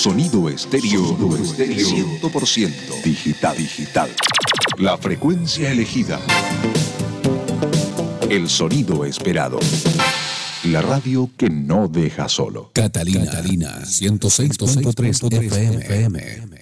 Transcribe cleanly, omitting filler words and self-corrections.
Sonido estéreo 100% digital. La frecuencia elegida. El sonido esperado. La radio que no deja solo. Catalina 106.3 FM.